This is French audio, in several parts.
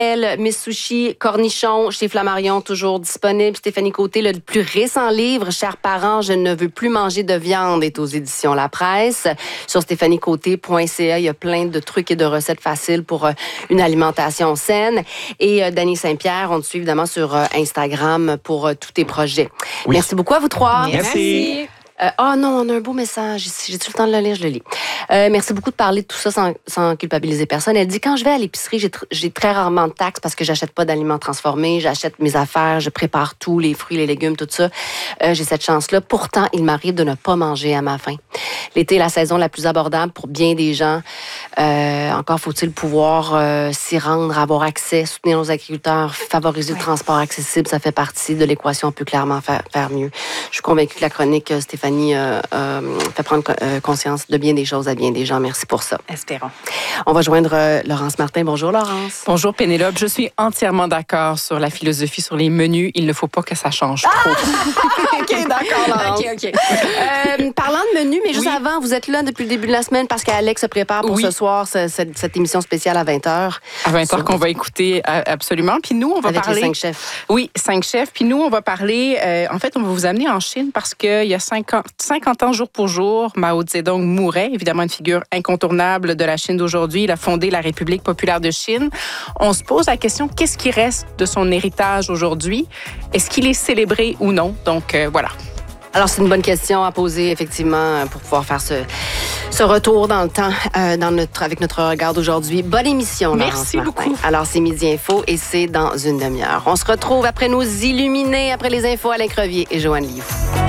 Miss Sushi, Cornichon, chez Flammarion, toujours disponible. Stéphanie Côté, le plus récent livre, Chers parents, je ne veux plus manger de viande, est aux éditions La Presse. Sur stéphaniecôté.ca, il y a plein de trucs et de recettes faciles pour une alimentation saine. Et Dany Saint-Pierre, on te suit évidemment sur Instagram pour tous tes projets. Oui. Merci beaucoup à vous trois. Merci. Non, on a un beau message ici. J'ai-tu le temps de le lire? Je le lis. Merci beaucoup de parler de tout ça sans culpabiliser personne. Elle dit, quand je vais à l'épicerie, j'ai très rarement de taxes parce que j'achète pas d'aliments transformés, j'achète mes affaires, je prépare tout, les fruits, les légumes, tout ça. J'ai cette chance-là. Pourtant, il m'arrive de ne pas manger à ma faim. L'été est la saison la plus abordable pour bien des gens. Encore faut-il pouvoir s'y rendre, avoir accès, soutenir nos agriculteurs, favoriser le transport accessible. Ça fait partie de l'équation. On peut clairement faire mieux. Je suis convaincue que la chronique Stéphanie fait prendre conscience de bien des choses à bien des gens. Merci pour ça. Espérons. On va joindre Laurence Martin. Bonjour, Laurence. Bonjour, Pénélope. Je suis entièrement d'accord sur la philosophie sur les menus. Il ne faut pas que ça change trop. OK, d'accord, Laurence. OK. Parlant de menus, mais juste avant, vous êtes là depuis le début de la semaine parce qu'Alex se prépare pour ce soir, cette émission spéciale à 20h. À 20h qu'on va écouter, absolument. Puis nous, on va avec parler... les 5 chefs. Oui, 5 chefs. Puis nous, on va parler... en fait, on va vous amener en Chine parce qu'il y a 50 ans, jour pour jour, Mao Zedong mourait. Évidemment, une figure incontournable de la Chine d'aujourd'hui. Il a fondé la République populaire de Chine. On se pose la question, qu'est-ce qui reste de son héritage aujourd'hui? Est-ce qu'il est célébré ou non? Donc, voilà. Alors, c'est une bonne question à poser, effectivement, pour pouvoir faire ce retour dans le temps avec notre regard d'aujourd'hui. Bonne émission, Laurence Merci Martin. beaucoup. Alors, c'est Midi Info et c'est dans une demi-heure. On se retrouve après nous illuminer, après les infos, Alain Crevier et Joanne Liou.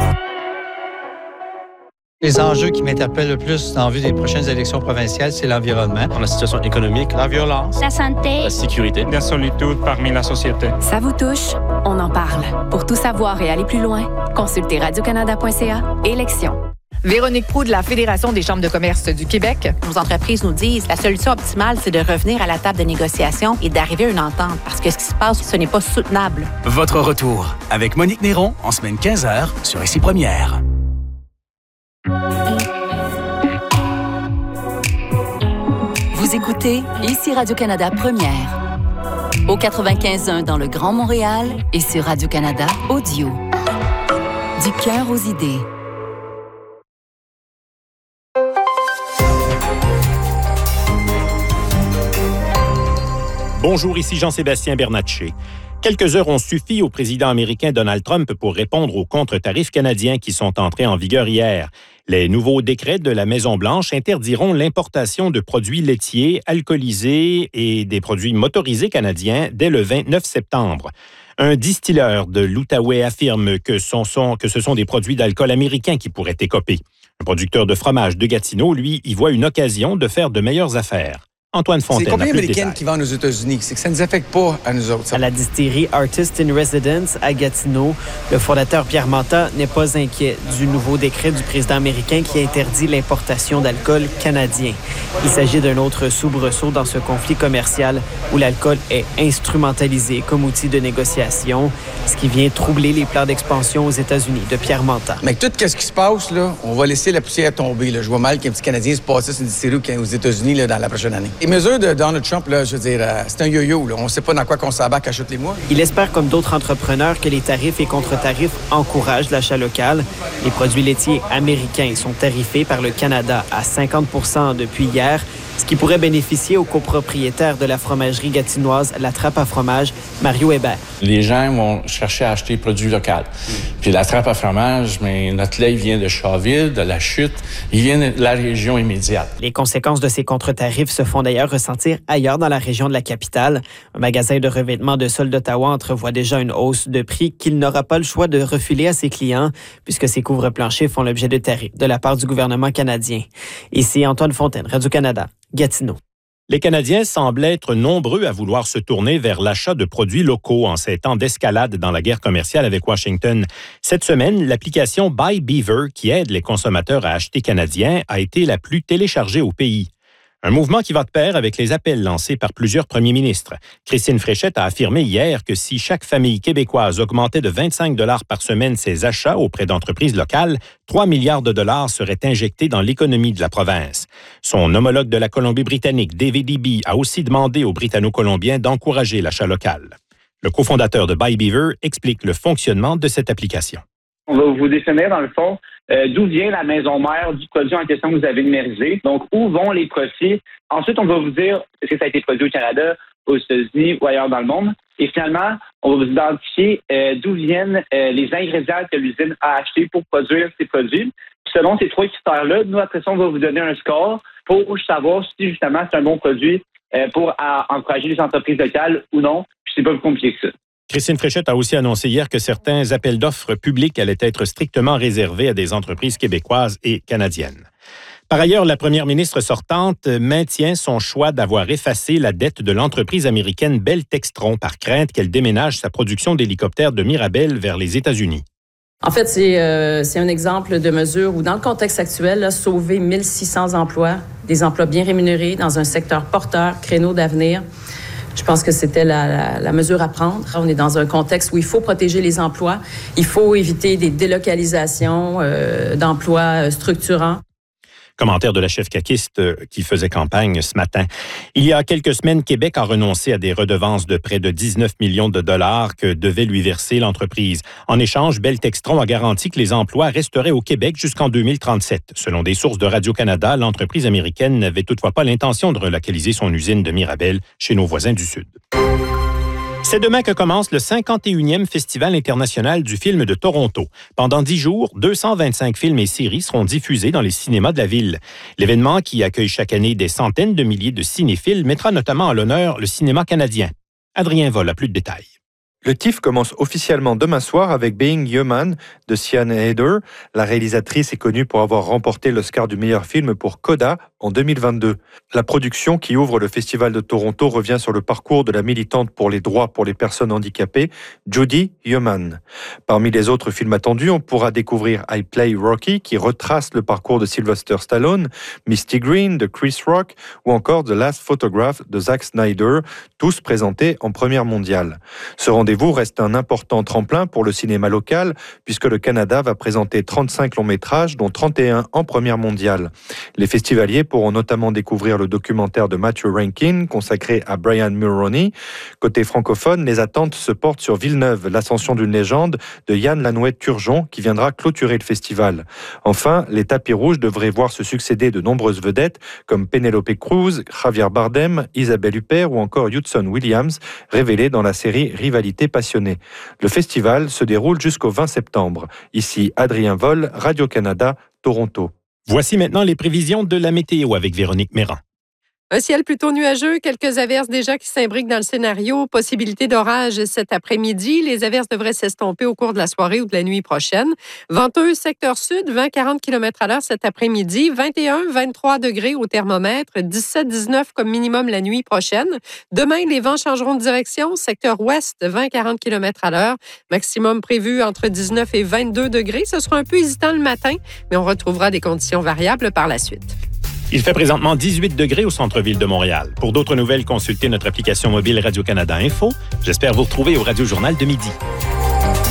Les enjeux qui m'interpellent le plus en vue des prochaines élections provinciales, c'est l'environnement. La situation économique, la violence, la santé, la sécurité, la solitude parmi la société. Ça vous touche? On en parle. Pour tout savoir et aller plus loin, consultez radiocanada.ca. Élections. Véronique Proulx de la Fédération des chambres de commerce du Québec. Nos entreprises nous disent que la solution optimale, c'est de revenir à la table de négociation et d'arriver à une entente parce que ce qui se passe, ce n'est pas soutenable. Votre retour avec Monique Néron en semaine 15h sur Ici Première. Vous écoutez Ici Radio-Canada Première. Au 95.1 dans le Grand Montréal et sur Radio-Canada Audio. Du cœur aux idées. Bonjour, ici Jean-Sébastien Bernatchez. Quelques heures ont suffi au président américain Donald Trump pour répondre aux contre-tarifs canadiens qui sont entrés en vigueur hier. Les nouveaux décrets de la Maison-Blanche interdiront l'importation de produits laitiers, alcoolisés et des produits motorisés canadiens dès le 29 septembre. Un distilleur de l'Outaouais affirme que ce sont des produits d'alcool américains qui pourraient écoper. Un producteur de fromage de Gatineau, lui, y voit une occasion de faire de meilleures affaires. Antoine Fontaine. C'est les compagnies américaines qui vendent aux États-Unis. C'est que ça ne nous affecte pas à nous autres. À la distillerie Artist in Residence à Gatineau, le fondateur Pierre Manta n'est pas inquiet du nouveau décret du président américain qui interdit l'importation d'alcool canadien. Il s'agit d'un autre soubresaut dans ce conflit commercial où l'alcool est instrumentalisé comme outil de négociation, ce qui vient troubler les plans d'expansion aux États-Unis de Pierre Manta. Mais tout ce qui se passe, là, on va laisser la poussière tomber. Là. Je vois mal qu'un petit Canadien se passe sur une distillerie aux États-Unis là, dans la prochaine année. Les mesures de Donald Trump, là, je veux dire, c'est un yo-yo. Là. On ne sait pas dans quoi qu'on s'embarque à tous les mois. Il espère, comme d'autres entrepreneurs, que les tarifs et contre-tarifs encouragent l'achat local. Les produits laitiers américains sont tarifés par le Canada à 50% depuis hier, ce qui pourrait bénéficier aux copropriétaires de la fromagerie gatinoise La Trappe à fromage, Mario Hébert. Les gens vont chercher à acheter produits locaux. Puis La Trappe à fromage, mais notre lait vient de Chaville, de La Chute, il vient de la région immédiate. Les conséquences de ces contre-tarifs se font d'ailleurs ressentir ailleurs dans la région de la capitale. Un magasin de revêtement de sol d'Ottawa entrevoit déjà une hausse de prix qu'il n'aura pas le choix de refiler à ses clients puisque ces couvre-planchers font l'objet de tarifs de la part du gouvernement canadien. Ici Antoine Fontaine, Radio-Canada. Gatineau. Les Canadiens semblent être nombreux à vouloir se tourner vers l'achat de produits locaux en ces temps d'escalade dans la guerre commerciale avec Washington. Cette semaine, l'application Buy Beaver, qui aide les consommateurs à acheter canadien, a été la plus téléchargée au pays. Un mouvement qui va de pair avec les appels lancés par plusieurs premiers ministres. Christine Fréchette a affirmé hier que si chaque famille québécoise augmentait de 25 $ par semaine ses achats auprès d'entreprises locales, 3 milliards de dollars seraient injectés dans l'économie de la province. Son homologue de la Colombie-Britannique, David Eby, a aussi demandé aux Britanno-Colombiens d'encourager l'achat local. Le cofondateur de Buy Beaver explique le fonctionnement de cette application. On va vous définir, dans le fond, d'où vient la maison mère du produit en question que vous avez numérisé. Donc, où vont les profits. Ensuite, on va vous dire est-ce que ça a été produit au Canada, aux États-Unis ou ailleurs dans le monde. Et finalement, on va vous identifier d'où viennent les ingrédients que l'usine a achetés pour produire ces produits. Puis selon ces 3 critères-là, nous, après ça, on va vous donner un score pour savoir si, justement, c'est un bon produit pour encourager les entreprises locales ou non. Puis c'est pas plus compliqué que ça. Christine Fréchette a aussi annoncé hier que certains appels d'offres publics allaient être strictement réservés à des entreprises québécoises et canadiennes. Par ailleurs, la première ministre sortante maintient son choix d'avoir effacé la dette de l'entreprise américaine Bell Textron par crainte qu'elle déménage sa production d'hélicoptères de Mirabel vers les États-Unis. En fait, c'est un exemple de mesure où, dans le contexte actuel, là, sauver 1600 emplois, des emplois bien rémunérés dans un secteur porteur, créneau d'avenir. Je pense que c'était la mesure à prendre. On est dans un contexte où il faut protéger les emplois, il faut éviter des délocalisations d'emplois structurants. Commentaire de la chef caquiste qui faisait campagne ce matin. Il y a quelques semaines, Québec a renoncé à des redevances de près de 19 millions de dollars que devait lui verser l'entreprise. En échange, Bell Textron a garanti que les emplois resteraient au Québec jusqu'en 2037. Selon des sources de Radio-Canada, l'entreprise américaine n'avait toutefois pas l'intention de relocaliser son usine de Mirabel chez nos voisins du Sud. C'est demain que commence le 51e Festival international du film de Toronto. Pendant 10 jours, 225 films et séries seront diffusés dans les cinémas de la ville. L'événement, qui accueille chaque année des centaines de milliers de cinéphiles, mettra notamment à l'honneur le cinéma canadien. Adrien Vol a plus de détails. Le TIFF commence officiellement demain soir avec Being Human de Sian Heder. La réalisatrice est connue pour avoir remporté l'Oscar du meilleur film pour Coda en 2022. La production qui ouvre le Festival de Toronto revient sur le parcours de la militante pour les droits pour les personnes handicapées, Judy Human. Parmi les autres films attendus, on pourra découvrir I Play Rocky qui retrace le parcours de Sylvester Stallone, Misty Green de Chris Rock ou encore The Last Photograph de Zack Snyder, tous présentés en première mondiale. Ce rendez-vous reste un important tremplin pour le cinéma local puisque le Canada va présenter 35 longs métrages dont 31 en première mondiale. Les festivaliers pourront notamment découvrir le documentaire de Matthew Rankin consacré à Brian Mulroney. Côté francophone, les attentes se portent sur Villeneuve, l'ascension d'une légende de Yann Lanouette-Turgeon qui viendra clôturer le festival. Enfin, les tapis rouges devraient voir se succéder de nombreuses vedettes comme Penelope Cruz, Javier Bardem, Isabelle Huppert ou encore Hudson Williams, révélés dans la série Rivalité passionnée. Le festival se déroule jusqu'au 20 septembre. Ici Adrien Vol, Radio-Canada, Toronto. Voici maintenant les prévisions de la météo avec Véronique Méran. Un ciel plutôt nuageux, quelques averses déjà qui s'imbriquent dans le scénario. Possibilité d'orage cet après-midi. Les averses devraient s'estomper au cours de la soirée ou de la nuit prochaine. Venteux, secteur sud, 20-40 km/h cet après-midi. 21-23 degrés au thermomètre. 17-19 comme minimum la nuit prochaine. Demain, les vents changeront de direction. Secteur ouest, 20-40 km/h. Maximum prévu entre 19 et 22 degrés. Ce sera un peu hésitant le matin, mais on retrouvera des conditions variables par la suite. Il fait présentement 18 degrés au centre-ville de Montréal. Pour d'autres nouvelles, consultez notre application mobile Radio-Canada Info. J'espère vous retrouver au Radio Journal de midi.